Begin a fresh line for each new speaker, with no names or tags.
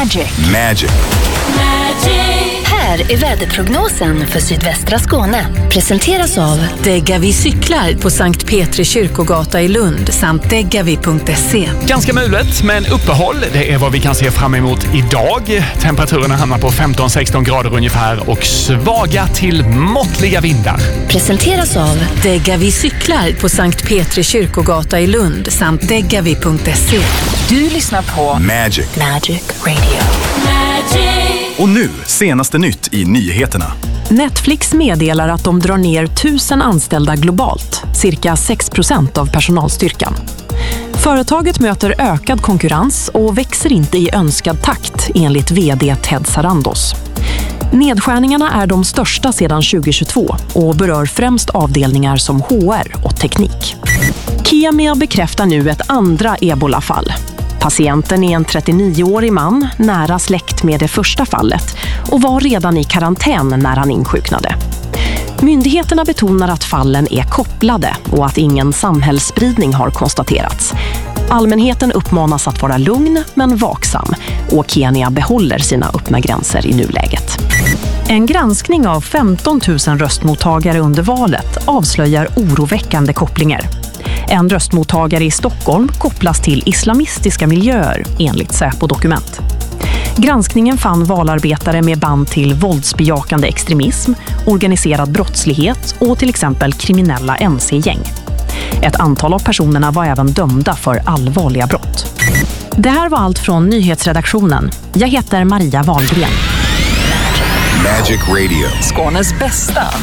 Magic.
Här är väderprognosen för sydvästra Skåne. Presenteras av
Degavi cyklar på Sankt Petri kyrkogata i Lund samt degavi.se.
Ganska mulet, men uppehåll. Det är vad vi kan se fram emot idag. Temperaturerna hamnar på 15-16 grader ungefär och svaga till måttliga vindar.
Presenteras av
Degavi cyklar på Sankt Petri kyrkogata i Lund samt degavi.se.
Du lyssnar på
Magic
Radio.
Och nu, senaste nytt i nyheterna.
Netflix meddelar att de drar ner 1000 anställda globalt, cirka 6% av personalstyrkan. Företaget möter ökad konkurrens och växer inte i önskad takt, enligt vd Ted Sarandos. Nedskärningarna är de största sedan 2022 och berör främst avdelningar som HR och teknik. Kemia bekräftar nu ett andra Ebola-fall. Patienten är en 39-årig man, nära släkt med det första fallet, och var redan i karantän när han insjuknade. Myndigheterna betonar att fallen är kopplade och att ingen samhällsspridning har konstaterats. Allmänheten uppmanas att vara lugn men vaksam, och Kenya behåller sina öppna gränser i nuläget. En granskning av 15 000 röstmottagare under valet avslöjar oroväckande kopplingar. En röstmottagare i Stockholm kopplas till islamistiska miljöer, enligt Säpo-dokument. Granskningen fann valarbetare med band till våldsbejakande extremism, organiserad brottslighet och till exempel kriminella MC-gäng. Ett antal av personerna var även dömda för allvarliga brott. Det här var allt från nyhetsredaktionen. Jag heter Maria Wahlgren.
Magic Radio.
Skånes bästa